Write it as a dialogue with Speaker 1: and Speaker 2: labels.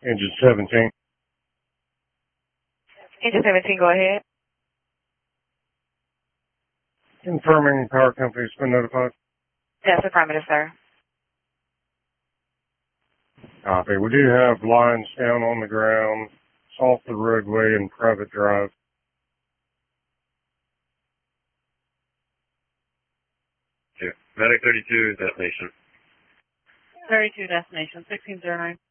Speaker 1: Engine 17.
Speaker 2: Engine 17, go ahead.
Speaker 1: Confirming power company's been notified.
Speaker 2: That's affirmative, sir.
Speaker 1: Copy. We do have lines down on the ground, off the roadway and private drive.
Speaker 3: Okay. Medic 32, destination.
Speaker 2: 32, destination, 1609.